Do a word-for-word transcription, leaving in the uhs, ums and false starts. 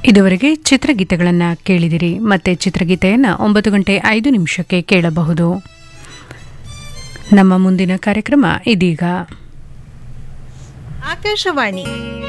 ಇದುವರೆಗೆ ಚಿತ್ರಗೀತೆಗಳನ್ನು ಕೇಳಿದಿರಿ. ಮತ್ತೆ ಚಿತ್ರಗೀತೆಯನ್ನು ಒಂಬತ್ತು ಗಂಟೆ ಐದು ನಿಮಿಷಕ್ಕೆ ಕೇಳಬಹುದು. ನಮ್ಮ ಮುಂದಿನ ಕಾರ್ಯಕ್ರಮ ಇದೀಗ. ಆಕಾಶವಾಣಿ